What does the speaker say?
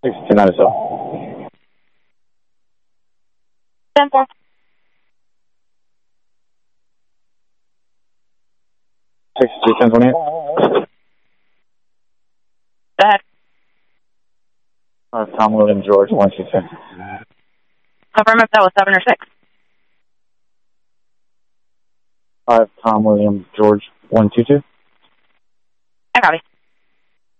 6297. 10-4. 621028. Go ahead. Tom William George 122. Confirm if that was 7 or 6. 5 Tom William George 122. I copy.